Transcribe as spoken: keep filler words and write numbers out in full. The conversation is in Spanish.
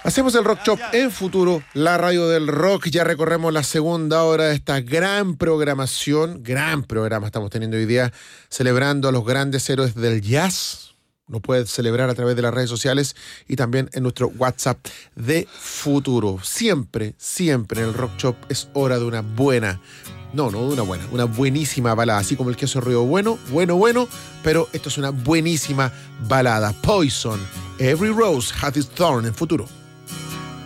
Hacemos el Rock Shop en Futuro, la radio del rock. Ya recorremos la segunda hora de esta gran programación. Gran programa estamos teniendo hoy día, celebrando a los grandes héroes del jazz. Lo puedes celebrar a través de las redes sociales y también en nuestro WhatsApp de Futuro. Siempre, siempre en el Rock Shop es hora de una buena, no, no de una buena, una buenísima balada. Así como el queso río bueno, bueno, bueno, pero esto es una buenísima balada. Poison, Every Rose Has Its Thorn en Futuro.